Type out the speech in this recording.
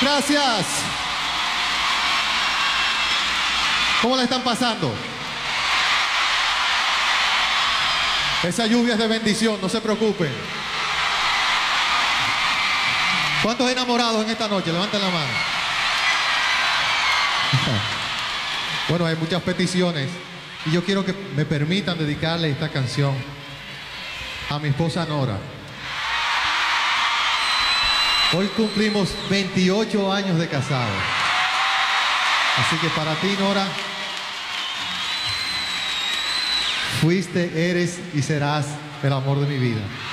Gracias. ¿Cómo la están pasando? Esa lluvia es de bendición, no se preocupen. ¿Cuántos enamorados en esta noche? Levanten la mano. Bueno, hay muchas peticiones y yo quiero que me permitan dedicarle esta canción a mi esposa Nora. Hoy cumplimos 28 años de casados. Así que para ti, Nora, fuiste, eres y serás el amor de mi vida.